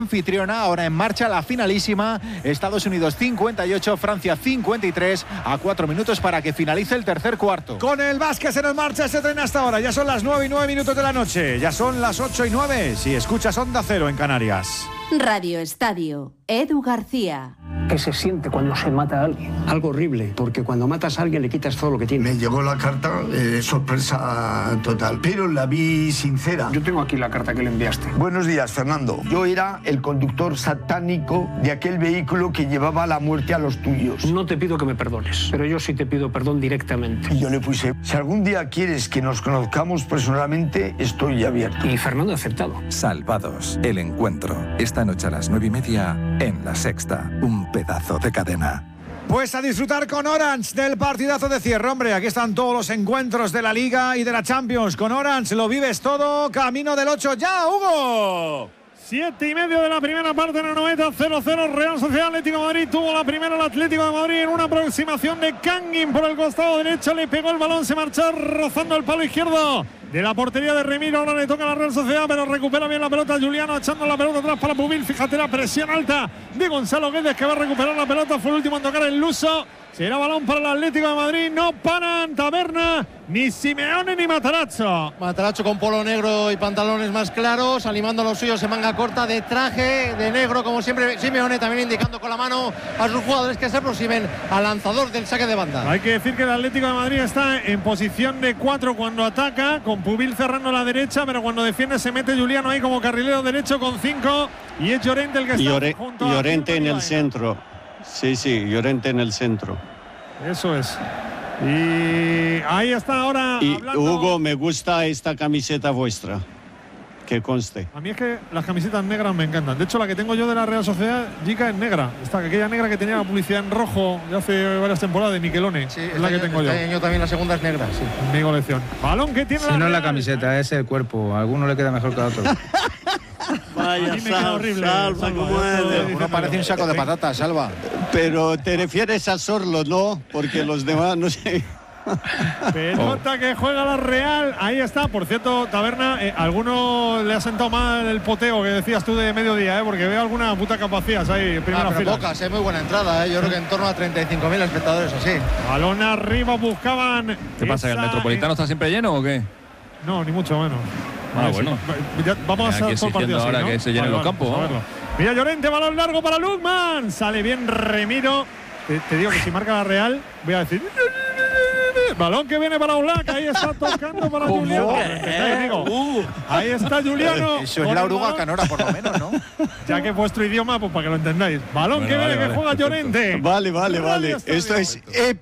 Anfitriona, ahora en marcha la finalísima. Estados Unidos 58, Francia 53, a 4 minutos para que finalice el tercer cuarto. Con el básquet se nos marcha este tren hasta ahora. Ya son las 9:09 de la noche. Ya son las 8:09. Si escuchas Onda Cero en Canarias. Radio Estadio, Edu García. ¿Qué se siente cuando se mata a alguien? Algo horrible, porque cuando matas a alguien le quitas todo lo que tiene. Me llegó la carta, sorpresa total, pero la vi sincera. Yo tengo aquí la carta que le enviaste. Buenos días, Fernando. Yo era el conductor satánico de aquel vehículo que llevaba la muerte a los tuyos. No te pido que me perdones, pero yo sí te pido perdón directamente. Y yo le puse, si algún día quieres que nos conozcamos personalmente, estoy abierto. Y Fernando ha aceptado. Salvados, el encuentro. Esta noche a las 9:30 en La Sexta. Un pedazo de cadena. Pues a disfrutar con Orange del partidazo de cierre, hombre. Aquí están todos los encuentros de la Liga y de la Champions. Con Orange lo vives todo. Camino del 8 ya, Hugo. 7:30 de la primera parte en el 90, 0-0 Real Sociedad Atlético de Madrid. Tuvo la primera el Atlético de Madrid en una aproximación de Kangin por el costado derecho. Le pegó el balón, se marchó rozando el palo izquierdo de la portería de Remiro. Ahora le toca a la Real Sociedad, pero recupera bien la pelota Juliano, echando la pelota atrás para Pubil. Fíjate la presión alta de Gonzalo Guedes, que va a recuperar la pelota. Fue el último en tocar el luso. Será balón para el Atlético de Madrid. No paran Taberna, ni Simeone ni Matarazzo. Matarazzo con polo negro y pantalones más claros, animando a los suyos en manga corta, de traje de negro, como siempre. Simeone también indicando con la mano a sus jugadores que se aproximen al lanzador del saque de banda. Hay que decir que el Atlético de Madrid está en posición de 4 cuando ataca, con Pubil cerrando a la derecha, pero cuando defiende se mete Juliano ahí como carrilero derecho con 5, y es Llorente el que está junto a Llorente en el centro. Sí, Llorente en el centro. Eso es. Y ahí está ahora. Y hablando... Hugo, me gusta esta camiseta vuestra. Que conste. A mí es que las camisetas negras me encantan. De hecho, la que tengo yo de la Real Sociedad, Jica, es negra. Aquella negra que tenía la publicidad en rojo de hace varias temporadas de Michelone. Sí, es la que tengo yo. Este año también la segunda es negra, sí. Mi colección. Balón que tiene si no es la camiseta, es el cuerpo. A alguno le queda mejor que a otro. Vaya, Salva, ¿cómo es? Uno parece un saco de patatas, Salva. Pero te refieres a Sorlo, ¿no? Porque los demás, no sé. Pelota que juega la Real. Ahí está. Por cierto, Taberna, alguno le ha sentado mal el poteo que decías tú de mediodía, porque veo alguna puta capacidad ahí en primera fila. Pocas, muy buena entrada, Yo creo que en torno a 35.000 espectadores, así. Balón arriba, buscaban. ¿Qué pasa? ¿Que el Metropolitano está siempre lleno o qué? No, ni mucho menos. Bueno. Vamos a hacer por partido ahora así, ¿no? que se llenen los campos. Mira Llorente, balón largo para Lukman. Sale bien Remiro. Te digo que si marca la Real, voy a decir. Balón que viene para Oblak. Ahí está tocando para Juliano. Ahí está Juliano. Eso es la oruga canora, por lo menos, ¿no? Ya que es vuestro idioma, pues para que lo entendáis. Balón que viene, que juega Llorente. Vale. Esto es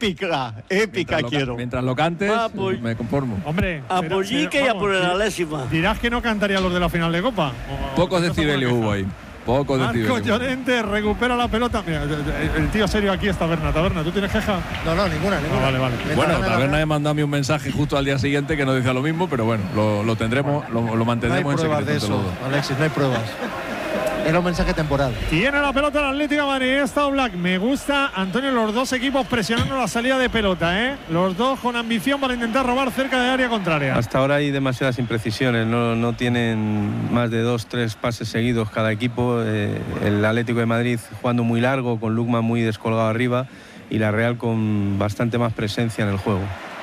épica quiero. Mientras lo cantes, me conformo. Hombre, a Pollique y a por la décima. Dirás que no cantaría los de la final de Copa. Pocos decibelios hubo ahí. Marco Llorente recupera la pelota. Mira, el tío serio aquí está Taberna, ¿tú tienes queja? No, ninguna. Vale. Bueno, Taberna me mandó a mí un mensaje justo al día siguiente que nos decía lo mismo, pero bueno, lo tendremos, lo mantendremos en secreto. No hay pruebas de eso, Alexis, no hay pruebas. Era un mensaje temporal. Tiene la pelota el Atlético de Madrid. Está Oblak. Me gusta, Antonio, los dos equipos presionando la salida de pelota, Los dos con ambición para intentar robar cerca de área contraria. Hasta ahora hay demasiadas imprecisiones. No tienen más de 2-3 pases seguidos cada equipo. El Atlético de Madrid jugando muy largo, con Lukman muy descolgado arriba, y la Real con bastante más presencia en el juego.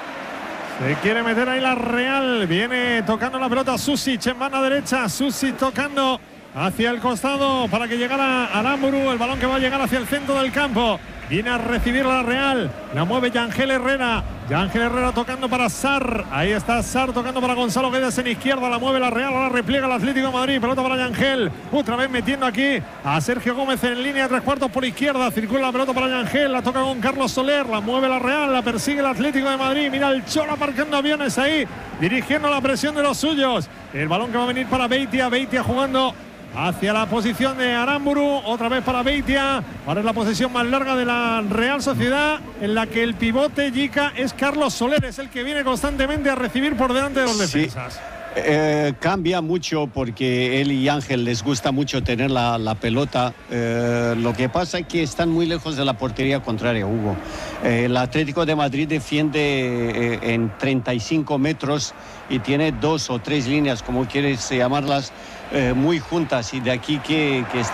Se quiere meter ahí la Real. Viene tocando la pelota Susic en mano derecha. Susic tocando hacia el costado para que llegara Aramburu. El balón que va a llegar hacia el centro del campo. Viene a recibir la Real. La mueve Yangel Herrera. Yangel Herrera tocando para Sarr. Ahí está Sarr tocando para Gonzalo Guedes en izquierda. La mueve la Real. Ahora repliega el Atlético de Madrid. Pelota para Yangel. Otra vez metiendo aquí a Sergio Gómez en línea de 3/4 por izquierda. Circula la pelota para Yangel. La toca con Carlos Soler. La mueve la Real. La persigue el Atlético de Madrid. Mira el Cholo aparcando aviones ahí. Dirigiendo la presión de los suyos. El balón que va a venir para Beitia. Beitia jugando hacia la posición de Aramburu, otra vez para Beitia. Ahora es la posesión más larga de la Real Sociedad, en la que el pivote Jica es Carlos Soler, es el que viene constantemente a recibir por delante de los defensas. Cambia mucho porque él y Ángel les gusta mucho tener la pelota. Lo que pasa es que están muy lejos de la portería contraria, Hugo. El Atlético de Madrid defiende en 35 metros y tiene 2 o 3 líneas, como quieres llamarlas, muy juntas, y de aquí que